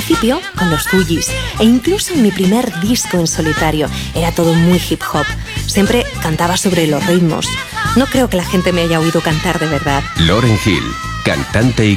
principio con los Fugees e incluso en mi primer disco en solitario era todo muy hip hop. Siempre cantaba sobre los ritmos. No creo que la gente me haya oído cantar de verdad. Lauryn Hill, cantante y